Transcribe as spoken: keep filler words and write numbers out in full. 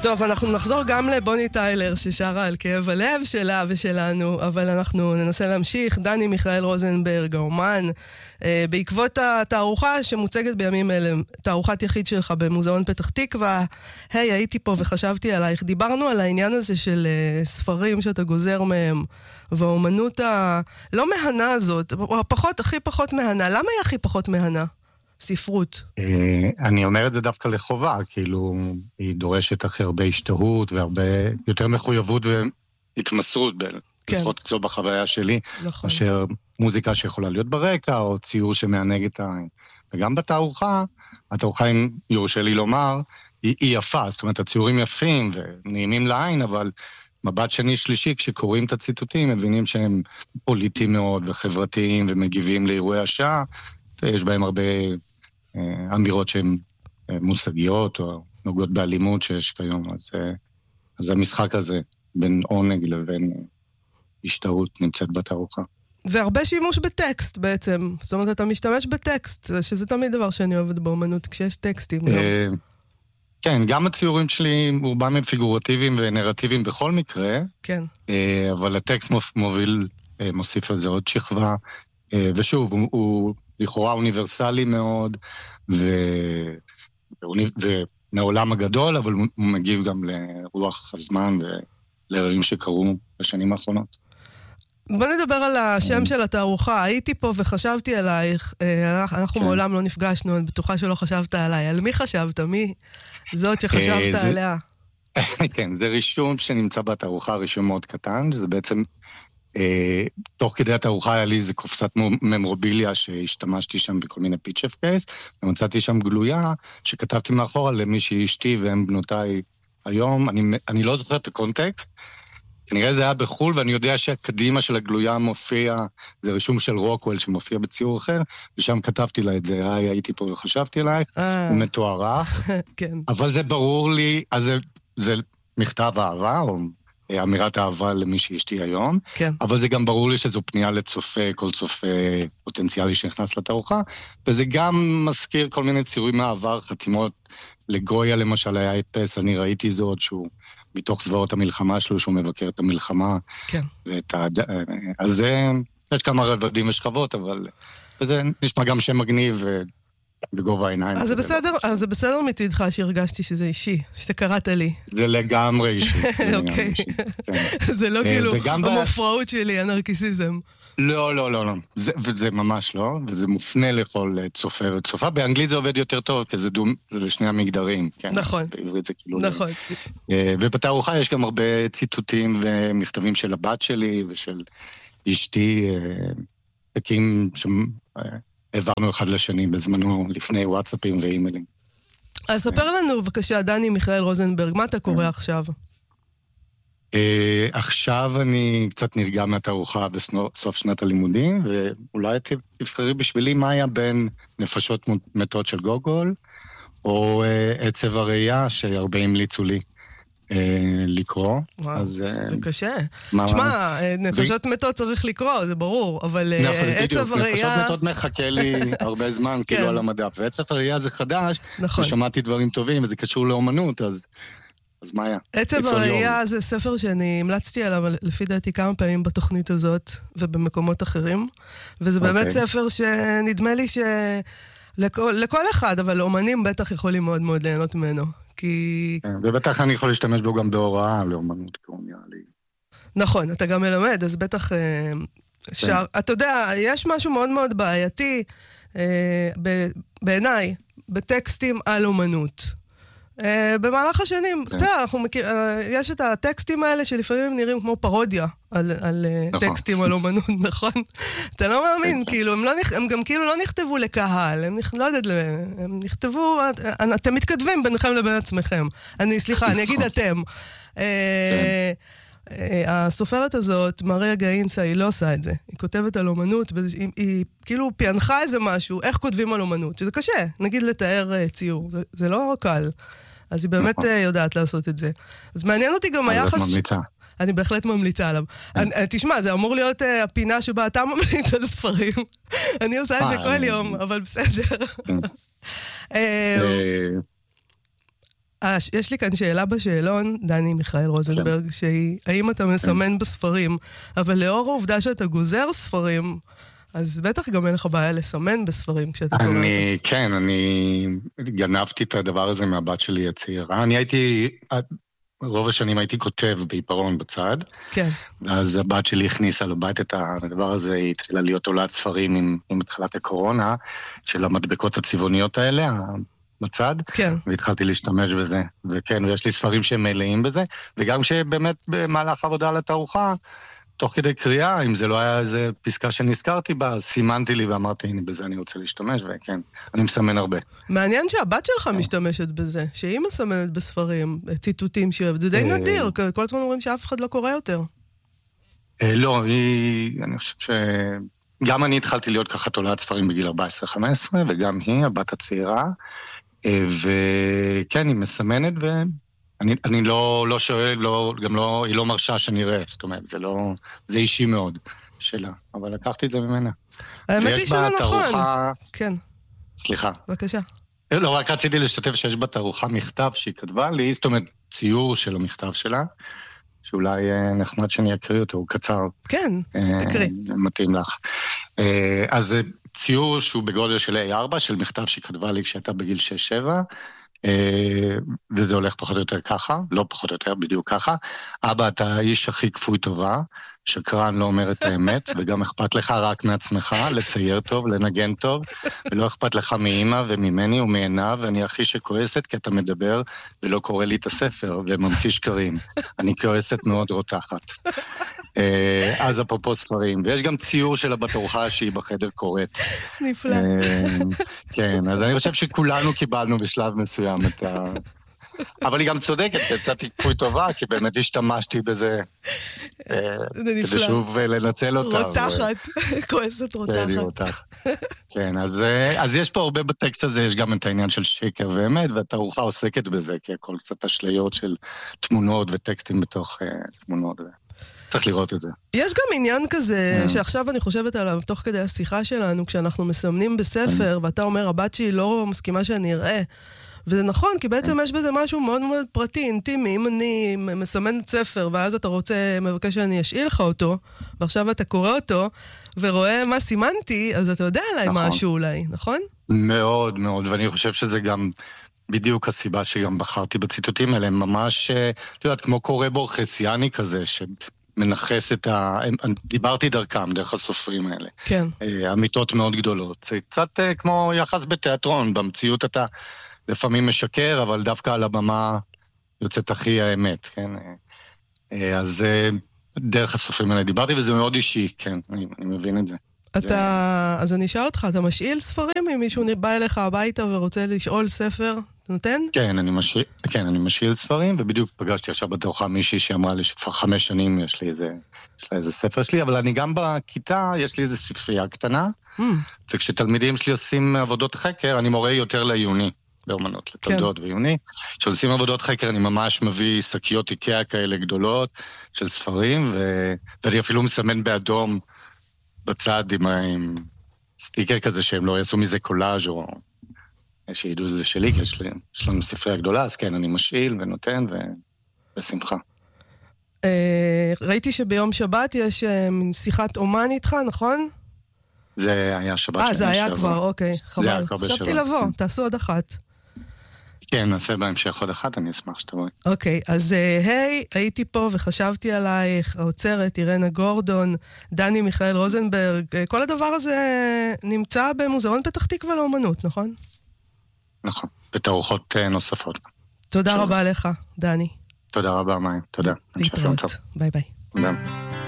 טוב, אנחנו נחזור גם לבוני טיילר ששרה על כאב הלב שלה ושלנו, אבל אנחנו ננסה להמשיך. דני מיכאל רוזנברג, האומן, בעקבות התערוכה שמוצגת בימים אלה, תערוכת יחיד שלך במוזיאון פתח תקווה, היי, הייתי פה וחשבתי עלייך. דיברנו על העניין הזה של ספרים שאתה גוזר מהם, והאומנות הלא מהנה הזאת, או הפחות, הכי פחות מהנה. למה היא הכי פחות מהנה? ספרות. אני אומר את זה דווקא לחובה, כאילו היא דורשת הכי הרבה השתהות והרבה יותר מחויבות והתמסרות, לפחות זו בחוויה שלי, מאשר מוזיקה שיכולה להיות ברקע או ציור שמענג את העין. וגם בתערוכה, התערוכה, אם יורשה לי לומר, היא יפה, זאת אומרת הציורים יפים ונעימים לעין, אבל מבט שני שלישי, כשקוראים את הציטוטים, מבינים שהם פוליטיים מאוד וחברתיים ומגיבים לאירועי השעה, יש בהם הרבה אמירות שהן מושגיות או נוגעות באלימות שיש כיום. אז, אז המשחק הזה בין עונג לבין השתאות נמצאת בתערוכה. והרבה שימוש בטקסט בעצם. זאת אומרת, אתה משתמש בטקסט, שזה תמיד דבר שאני אוהבת באומנות, כשיש טקסטים. כן, גם הציורים שלי רובם הם פיגורטיביים ונרטיביים בכל מקרה. כן. אבל הטקסט מוביל, מוסיף על זה עוד שכבה, ושוב, הוא, הוא לכאורה אוניברסלי מאוד, ו... ומעולם הגדול, אבל הוא מגיב גם לרוח הזמן ולאירועים שקרו בשנים האחרונות. בוא נדבר על השם של התערוכה. הייתי פה וחשבתי עלייך, אנחנו כן. מעולם לא נפגשנו, אני בטוחה שלא חשבת עליי. על מי חשבת? מי זאת שחשבת זה... עליה? כן, זה רישום שנמצא בתערוכה, רישום מאוד קטן, שזה בעצם... תוך כדי התערוכה היה לי איזה קופסת ממורביליה שהשתמשתי שם בכל מיני פיצ'ף קייס, ומצאתי שם גלויה שכתבתי מאחורה למי שהיא אשתי והם בנותיי היום. אני, אני לא זוכר את הקונטקסט, כנראה זה היה בחול, ואני יודע שהקדימה של הגלויה מופיע, זה רישום של רוקוול שמופיע בציור אחר, ושם כתבתי לה את זה, היי, הייתי פה וחשבתי עלייך, הוא מתוארך, אבל זה ברור לי, אז זה, זה מכתב אהבה, או... אמירת אהבה למי שאשתי היום, כן. אבל זה גם ברור לי שזו פנייה לצופה, כל צופה פוטנציאלי שנכנס לתערוכה, וזה גם מזכיר כל מיני ציורים מהעבר, חתימות לגויה למשל היה הדפס, אני ראיתי זאת, שהוא מתוך זוועות המלחמה שלו, שהוא מבקר את המלחמה, כן. ואת ה... אז זה, יש כמה רבדים ושכבות, אבל זה נשמע גם שם מגניב ו... בגובה העיניים. אז זה בסדר, אז זה בסדר מצידך שהרגשתי שזה אישי, שאתה קראת לי. זה לגמרי אישי. אוקיי. זה לא כאילו המופרעות שלי, הנרקיסיזם. לא, לא, לא, לא. וזה ממש לא, וזה מופנה לכל צופה וצופה. באנגלית זה עובד יותר טוב, כי זה שני המגדרים. נכון. נכון. ובתערוכה יש גם הרבה ציטוטים ומכתבים של הבת שלי ושל אשתי, פקים שם... העברנו אחד לשני בזמנו לפני וואטסאפים ואימיילים. אז ספר לנו בבקשה, דני מיכאל רוזנברג, מה אתה קורא עכשיו? עכשיו אני קצת נרגע מהתערוכה בסוף שנת הלימודים, ואולי תבחרי בשבילי מה היה בין נפשות מתות של גוגול, או עצב הראייה שהרבה המליצו לי לקרוא. וואו, זה קשה. תשמע, נפשות מתות צריך לקרוא, זה ברור, אבל עצב הראייה... נפשות מתות מחכה לי הרבה זמן, כאילו על המדף, ועצב הראייה זה חדש, ושמעתי דברים טובים, וזה קשור לאומנות, אז מה היה? עצב הראייה זה ספר שאני המלצתי עליו, לפי דעתי כמה פעמים בתוכנית הזאת, ובמקומות אחרים, וזה באמת ספר שנדמה לי שלכל אחד, אבל אומנים בטח יכולים מאוד מאוד ליהנות ממנו. כי... ובטח אני יכול להשתמש בו גם בהוראה לאומנות, כמו נראה לי. נכון, אתה גם מלמד, אז בטח אפשר... אתה יודע, יש משהו מאוד מאוד בעייתי, בעיניי, בטקסטים על אומנות. במהלך השנים, אתה יודע, יש את הטקסטים האלה שלפעמים נראים כמו פרודיה על טקסטים על אומנות, נכון? אתה לא מאמין, כאילו, הם גם כאילו לא נכתבו לקהל, הם לא יודעת, הם נכתבו, אתם מתכתבים ביניכם לבין עצמכם. אני, סליחה, אני אגיד אתם. הסופרת הזאת, מריה גאינסה, היא לא עושה את זה. היא כותבת על אומנות, היא כאילו פענחה איזה משהו, איך כותבים על אומנות, שזה קשה, נגיד לתאר ציור, זה לא קל. אז היא באמת יודעת לעשות את זה. אז מעניין אותי גם היחס... את ממליצה. אני בהחלט ממליצה עליו. תשמע, זה אמור להיות הפינה שבה אתה ממליץ על ספרים. אני עושה את זה כל יום, אבל בסדר. יש לי כאן שאלה בשאלון, דני מיכאל רוזנברג, שהיא, האם אתה מסמן בספרים, אבל לאור העובדה שאתה גוזר ספרים, אז בטח גם אין לך בעיה לסמן בספרים כשאתה קורא אותם. כן, אני גנבתי את הדבר הזה מהבת שלי הצעירה. אני הייתי, רוב השנים הייתי כותב בעיפרון בצד. כן. ואז הבת שלי הכניסה לבית את הדבר הזה, היא התחילה להיות עולת ספרים עם, עם התחלת הקורונה, של המדבקות הצבעוניות האלה, בצד. כן. והתחלתי להשתמש בזה. וכן, ויש לי ספרים שהם מלאים בזה, וגם שבאמת במהלך עבודה על התערוכה, תוך כדי קריאה, אם זה לא היה איזה פסקה שנזכרתי בה, סימנתי לי ואמרתי, הנה, בזה אני רוצה להשתמש, וכן, אני מסמן הרבה. מעניין שהבת שלך משתמשת בזה, שהיא מסמנת בספרים, ציטוטים שאוהבת, זה די נדיר, כל הזמן אומרים שאף אחד לא קורא יותר. לא, אני חושב ש... גם אני התחלתי להיות ככה תולעת ספרים בגיל ארבע עשרה חמש עשרה, וגם היא, הבת הצעירה, וכן, היא מסמנת ו... אני, אני לא, לא שואל, לא, גם לא, היא לא מרשה שאני אראה, זאת אומרת, זה לא, זה אישי מאוד שלה, אבל לקחתי את זה ממנה. האמת היא שזה נכון. כן. סליחה. בבקשה. לא, רק רציתי לשתף שיש בתערוכה מכתב שהיא כתבה לי, זאת אומרת, ציור של המכתב שלה, שאולי נחמד שאני אקריא אותו, הוא קצר. כן, תקריא. מתאים לך. אז זה ציור שהוא בגודל של איי ארבע, של מכתב שהיא כתבה לי כשהייתה בגיל שש שבע, וזה הולך פחות או יותר ככה, לא פחות או יותר, בדיוק ככה. אבא, אתה האיש הכי כפוי טובה, שקרן לא אומר את האמת, וגם אכפת לך רק מעצמך, לצייר טוב, לנגן טוב, ולא אכפת לך מאמא וממני ומעיניו, ואני הכי שכועסת כי אתה מדבר ולא קורא לי את הספר, וממציא שקרים. אני כועסת מאוד רותחת. אז אפרופו ספרים, ויש גם ציור שלה בתערוכה שהיא בחדר קוראת. נפלא. כן, אז אני חושב שכולנו קיבלנו בשלב מסוים את ה... אבל היא גם צודקת, יצאתי כפוי טובה, כי באמת השתמשתי בזה כדי שוב לנצל אותה. רותחת, כועסת רותחת. כן, אז יש פה הרבה בטקסט הזה, יש גם את העניין של שקר ואמת, והתערוכה עוסקת בזה, כי הכל קצת אשליות של תמונות וטקסטים בתוך תמונות. צריך לראות את זה. יש גם עניין כזה, שעכשיו אני חושבת עליו, תוך כדי השיחה שלנו, כשאנחנו מסמנים בספר, ואתה אומר, הבת שלי לא מסכימה שאני אראה, וזה נכון, כי בעצם יש בזה משהו מאוד מאוד פרטי, אינטימי. אם אני מסמנת ספר, ואז אתה רוצה, מבקש שאני אשאיל לך אותו, ועכשיו אתה קורא אותו, ורואה מה סימנתי, אז אתה יודע עליי משהו אולי, נכון? מאוד מאוד, ואני חושב שזה גם בדיוק הסיבה שגם בחרתי בציטוטים האלה, ממש, אתה יודעת, כמו קורא בורחסיאני כזה, שמנחס את ה... דיברתי דרכם, דרך הסופרים האלה. כן. אמיתות מאוד גדולות. זה קצת כמו יחס בתיאטרון, במציאות אתה... לפעמים משקר, אבל דווקא על הבמה יוצאת הכי האמת, כן? אז דרך הסופרים האלה דיברתי, וזה מאוד אישי, כן, אני, אני מבין את זה. אתה, אז אני אשאל אותך, אתה משאיל ספרים אם מישהו בא אליך הביתה ורוצה לשאול ספר? אתה נותן? כן, אני משאיל, כן, אני משאיל ספרים, ובדיוק פגשתי עכשיו בתערוכה מישהי שאמרה לי שכבר חמש שנים יש לי איזה, יש לה איזה ספר שלי, אבל אני גם בכיתה, יש לי איזה ספרייה קטנה, mm. וכשתלמידים שלי עושים עבודות חקר, אני מורה יותר לעיוני. באומנות, לתולדות ועיוני. כשעושים עבודות חקר, אני ממש מביא שקיות איקאה כאלה גדולות של ספרים, ו... ואני אפילו מסמן באדום בצד עם, עם סטיקר כזה, שהם לא יעשו מזה קולאז' או שידעו שזה שלי, כי יש, לי... יש לנו ספרייה גדולה, אז כן, אני משאיל ונותן, ו... בשמחה. ראיתי שביום שבת יש מין שיחת אומן איתך, נכון? זה היה שבת. אה, זה היה כבר, אוקיי, חבל. חשבתי לבוא, תעשו עוד אחת. כן, נעשה בהמשך עוד אחת, אני אשמח שתבואי. אוקיי, אז היי, הייתי פה וחשבתי עלייך, האוצרת, אירנה גורדון, דני מיכאל רוזנברג, כל הדבר הזה נמצא במוזיאון פתח תקווה לאומנות, נכון? נכון, בתערוכות נוספות. תודה רבה לך, דני. תודה רבה, מאי, תודה. להתראות, ביי ביי. תודה.